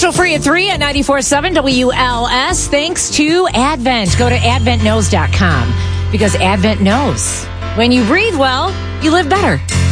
Commercial free at 3 at 94.7 WLS. Thanks to Advent. Go to adventknows.com because Advent knows when you breathe well, you live better.